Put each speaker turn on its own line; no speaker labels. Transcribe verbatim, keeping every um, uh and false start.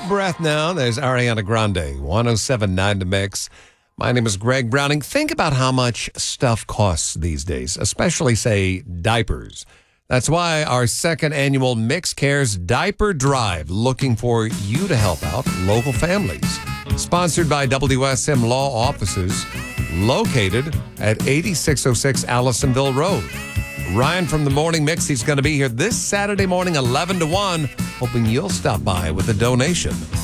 breath now. There's Ariana Grande, one oh seven point nine to Mix. My name is Greg Browning. Think about how much stuff costs these days, especially, say, diapers. That's why our second annual Mix Cares Diaper Drive, looking for you to help out local families. Sponsored by W S M Law Offices, located at eighty-six oh six Allisonville Road. Ryan from the Morning Mix, he's going to be here this Saturday morning, eleven to one, hoping you'll stop by with a donation.